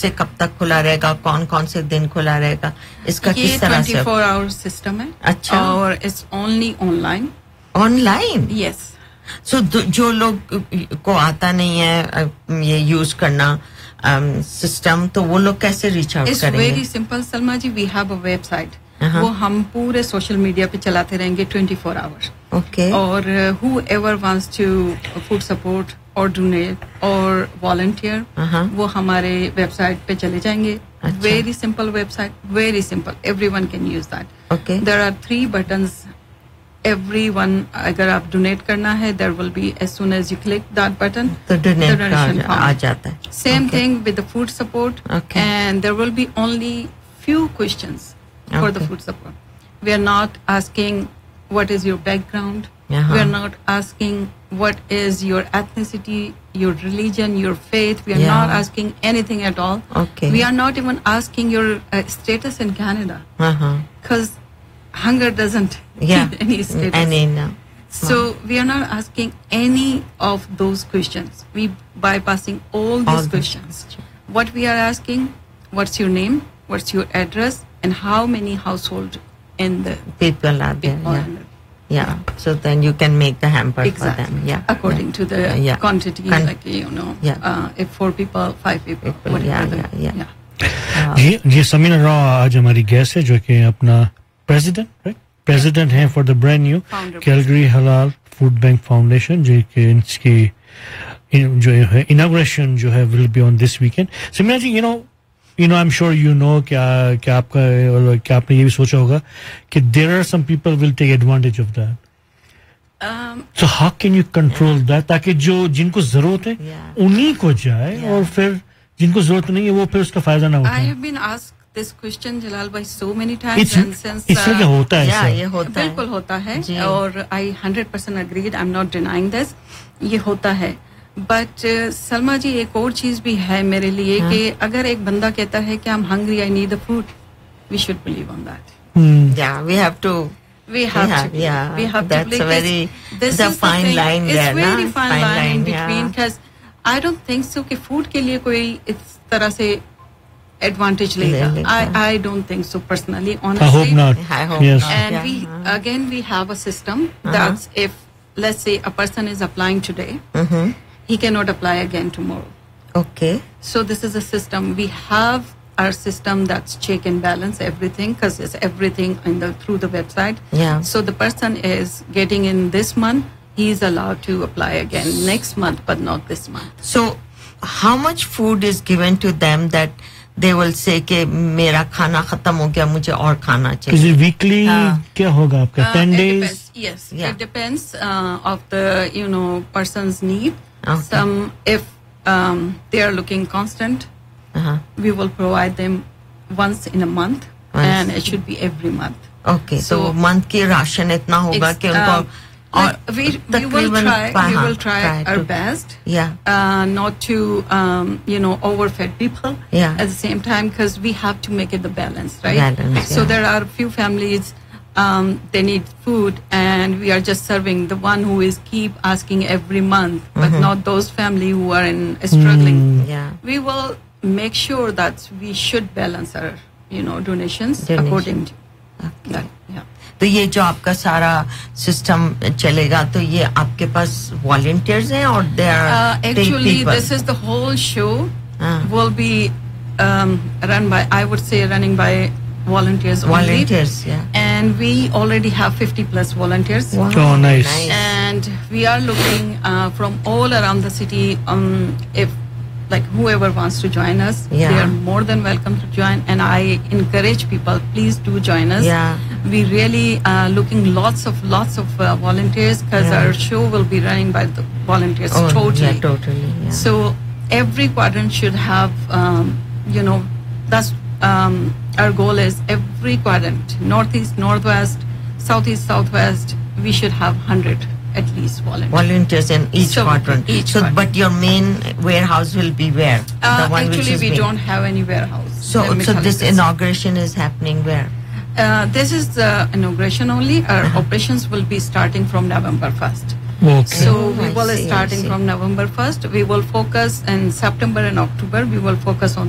से कब तक खुला रहेगा कौन-कौन से दिन खुला रहेगा इसका किस तरह से 24 आवर सिस्टम है अच्छा और it's only online yes so जो लोग को आता नहीं है ये यूज करना सिस्टम तो वो लोग कैसे रीच आउट करेंगे it's very simple Salma ji we have a website वो हम पूरे सोशल मीडिया पे चलाते रहेंगे 24 आवर्स ओके और whoever wants to food support or donate or volunteer वो हमारे वेबसाइट पे चले जाएंगे very simple website very simple everyone can use that okay there are 3 buttons everyone अगर आप donate करना है there will be as soon as you click that button तो donation आ जाता है same thing with the food support and there will be only few questions for the food support we are not asking what is your background we are not asking what is your ethnicity your religion your faith we are not asking anything at all we are not even asking your status in Canada because hunger doesn't need any status so we are not asking any of those questions we bypassing all these questions what we are asking what's your name what's your address and how many household in the people are there yeah so then you can make the hamper for them according to the quantity like you know if 4 people 5 people ये समीना राव आज हमारी guest है जो कि अपना president हैं for the brand new Calgary हलाल food bank foundation जो कि इसकी जो है इनॉग्रेशन जो है will be on this weekend Samina ji you know I'm sure you know क्या आपने ये भी सोचा होगा कि there are some people will take advantage of that so how can you control that ताकि जो जिनको जरूरत है उन्हीं को जाए और फिर जिनको जरूरत नहीं है वो फिर उसका फायदा ना उठाए I have been asked this question Jalal bhai so many times and since इससे क्या होता है ये होता है बिल्कुल होता है और I 100% agreed I'm not denying this ये होता है बट सलमा जी एक और चीज भी है मेरे लिए कि अगर एक बंदा कहता है कि I'm hungry I need the food we should believe on that we have to that's a very the fine line it's there very fine line in between because I don't think so कि food के लिए कोई इस तरह से advantage लेगा I don't think so personally honestly I hope not yes. and we have a system that's if let's say a person is applying today he cannot apply again tomorrow okay so this is a system we have our system that's check and balance everything because it's everything through the website so the person is getting in this month he is allowed to apply again next month but not this month so how much food is given to them that they will say कि मेरा खाना खत्म हो गया मुझे और खाना चाहिए is it weekly क्या होगा आपका 10 days yes it depends of the person's need some if they are looking constant we will provide them once in a month and it should be every month okay so month की ration इतना होगा कि उनको we will try our best not to overfed people at the same time because we have to make it the balance right so there are a few families they need food and we are just serving the one who is keep asking every month but not those family who are in struggling we will make sure that we should balance our donations according to that तो ये जो आपका सारा system चलेगा तो ये आपके पास volunteers हैं और they are actually this is the whole show will be run by I would say running by volunteers and we already have 50 plus volunteers oh nice and we are looking from all around the city if like whoever wants to join us they are more than welcome to join and I encourage people please do join us we really looking lots of volunteers because our show will be running by the volunteers totally so every quadrant should have that's our goal is every quadrant northeast northwest southeast southwest we should have 100 at least volunteers in each quadrant but your main warehouse will be where the one actually we don't have any warehouse so this inauguration is happening where this is the inauguration only our operations will be starting from November 1st okay so we will starting from November 1st we will focus in September and October we will focus on